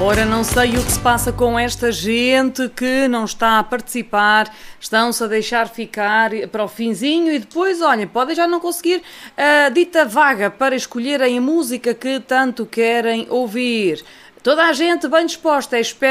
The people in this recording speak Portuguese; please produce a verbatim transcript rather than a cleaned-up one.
Ora, não sei o que se passa com esta gente que não está a participar, estão-se a deixar ficar para o finzinho e depois, olhem, podem já não conseguir a dita vaga para escolherem a música que tanto querem ouvir. Toda a gente bem disposta, espera.